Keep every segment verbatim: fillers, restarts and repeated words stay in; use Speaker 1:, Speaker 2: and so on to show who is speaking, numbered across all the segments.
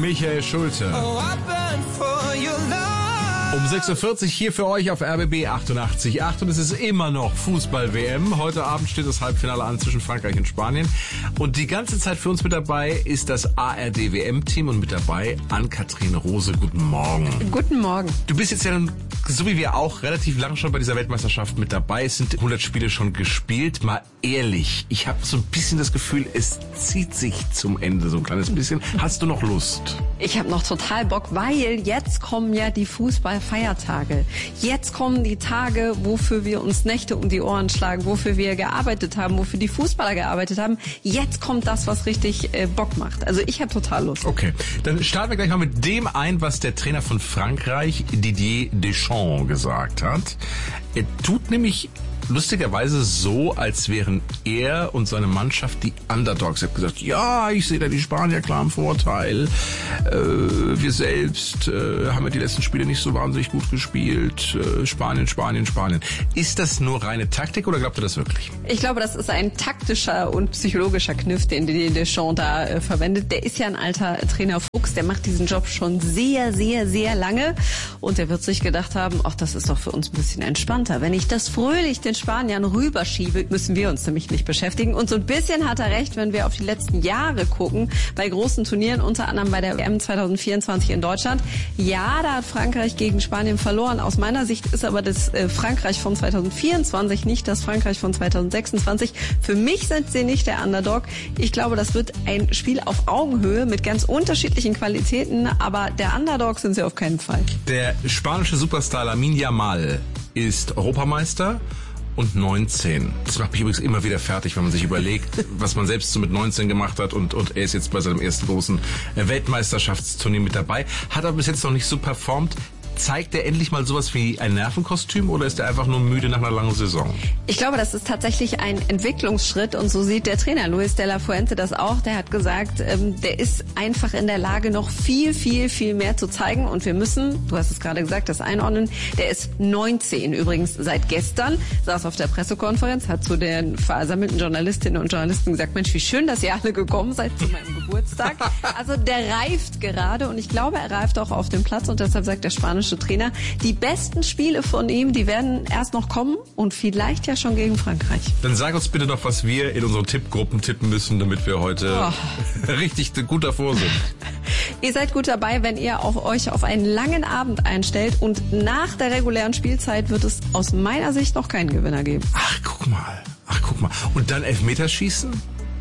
Speaker 1: Michael Schulte.
Speaker 2: Oh, I burn for your love.
Speaker 1: Um sechs Uhr vierzig hier für euch auf R B B achtundachtzig Komma acht und es ist immer noch Fußball-W M. Heute Abend steht das Halbfinale an zwischen Frankreich und Spanien. Und die ganze Zeit für uns mit dabei ist das A R D-W M-Team und mit dabei Ann-Kathrin Rose. Guten Morgen.
Speaker 3: Guten Morgen.
Speaker 1: Du bist jetzt ja, so wie wir auch, relativ lang schon bei dieser Weltmeisterschaft mit dabei. Es sind hundert Spiele schon gespielt. Mal ehrlich, ich habe so ein bisschen das Gefühl, es zieht sich zum Ende so ein kleines bisschen. Hast du noch Lust?
Speaker 3: Ich habe noch total Bock, weil jetzt kommen ja die Fußballfeiertage. Jetzt kommen die Tage, wofür wir uns Nächte um die Ohren schlagen, wofür wir gearbeitet haben, wofür die Fußballer gearbeitet haben. Jetzt kommt das, was richtig äh, Bock macht. Also ich habe total Lust.
Speaker 1: Okay, dann starten wir gleich mal mit dem ein, was der Trainer von Frankreich, Didier Deschamps, gesagt hat. Er tut nämlich lustigerweise so, als wären er und seine Mannschaft die Underdogs. Er hat gesagt, ja, ich sehe da die Spanier klar im Vorteil. Äh, wir selbst äh, haben ja die letzten Spiele nicht so wahnsinnig gut gespielt. Äh, Spanien, Spanien, Spanien. Ist das nur reine Taktik oder glaubt ihr das wirklich?
Speaker 3: Ich glaube, das ist ein taktischer und psychologischer Kniff, den Didier Deschamps da äh, verwendet. Der ist ja ein alter Trainer Fuchs, der macht diesen Job schon sehr, sehr, sehr lange. Und der wird sich gedacht haben, ach, das ist doch für uns ein bisschen entspannter. Wenn ich das fröhlich den Spaniern rüberschiebe, müssen wir uns nämlich nicht beschäftigen. Und so ein bisschen hat er recht, wenn wir auf die letzten Jahre gucken, bei großen Turnieren, unter anderem bei der W M zwanzig vierundzwanzig in Deutschland. Ja, da hat Frankreich gegen Spanien verloren. Aus meiner Sicht ist aber das äh, Frankreich von zwanzig vierundzwanzig nicht das Frankreich von zwanzig sechsundzwanzig. Für mich sind sie nicht der Underdog. Ich glaube, das wird ein Spiel auf Augenhöhe mit ganz unterschiedlichen Qualitäten, aber der Underdog sind sie auf keinen Fall.
Speaker 1: Der spanische Superstar Lamine Yamal ist Europameister und neunzehn. Das macht mich übrigens immer wieder fertig, wenn man sich überlegt, was man selbst so mit neunzehn gemacht hat und, und er ist jetzt bei seinem ersten großen Weltmeisterschaftsturnier mit dabei. Hat aber bis jetzt noch nicht so performt. Zeigt er endlich mal sowas wie ein Nervenkostüm oder ist er einfach nur müde nach einer langen Saison?
Speaker 3: Ich glaube, das ist tatsächlich ein Entwicklungsschritt und so sieht der Trainer Luis de la Fuente das auch. Der hat gesagt, ähm, der ist einfach in der Lage, noch viel, viel, viel mehr zu zeigen und wir müssen, du hast es gerade gesagt, das einordnen. Der ist neunzehn übrigens seit gestern, saß auf der Pressekonferenz, hat zu den versammelten Journalistinnen und Journalisten gesagt, Mensch, wie schön, dass ihr alle gekommen seid zu meinem Geburtstag. Also der reift gerade und ich glaube, er reift auch auf dem Platz und deshalb sagt der spanische Trainer, die besten Spiele von ihm, die werden erst noch kommen und vielleicht ja schon gegen Frankreich.
Speaker 1: Dann sag uns bitte noch, was wir in unseren Tippgruppen tippen müssen, damit wir heute oh. richtig gut davor sind.
Speaker 3: Ihr seid gut dabei, wenn ihr auf euch auf einen langen Abend einstellt und nach der regulären Spielzeit wird es aus meiner Sicht noch keinen Gewinner geben.
Speaker 1: Ach, guck mal. Ach, guck mal. Und dann Elfmeterschießen?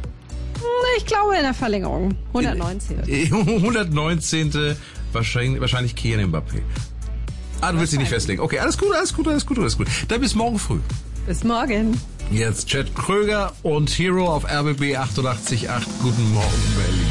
Speaker 3: Ich glaube in der Verlängerung. hundertneunzehn.
Speaker 1: hundertneunzehn. Wahrscheinlich, wahrscheinlich Kylian Mbappé. Ah, du willst dich nicht festlegen. Okay, alles gut, alles gut, alles gut, alles gut. Dann bis morgen früh.
Speaker 3: Bis morgen.
Speaker 1: Jetzt Chad Kröger und Hero auf R B B achtundachtzig Komma acht. Guten Morgen, Berlin.